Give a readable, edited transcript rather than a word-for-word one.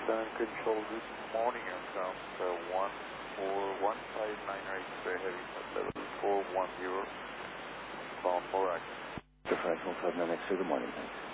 Touchdown control, good morning, aircraft 14159 heavy level 410, bound Morag. Differential 796, good morning, thanks.